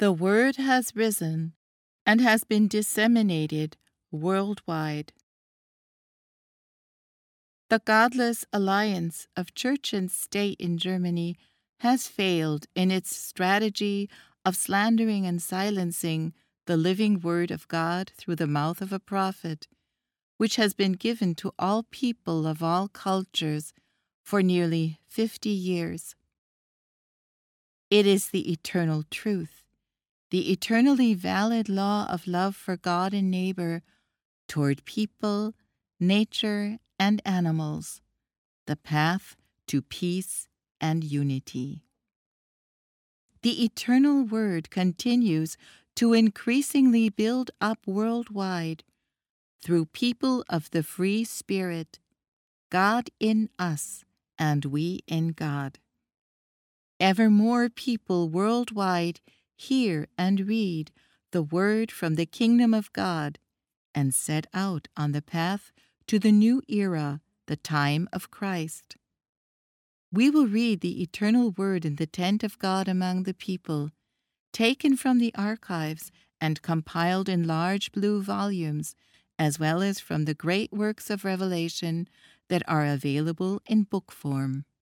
The Word has risen and has been disseminated worldwide. The godless alliance of church and state in Germany has failed in its strategy of slandering and silencing the living word of God through the mouth of a prophet, which has been given to all people of all cultures for nearly 50 years. It is the eternal truth, the eternally valid law of love for God and neighbor toward people, nature, and animals, the path to peace and unity. The eternal word continues to increasingly build up worldwide through people of the free spirit, God in us and we in God. Ever more people worldwide hear and read the word from the kingdom of God and set out on the path to the new era, the time of Christ. We will read the eternal word in the tent of God among the people, taken from the archives and compiled in large blue volumes, as well as from the great works of Revelation that are available in book form.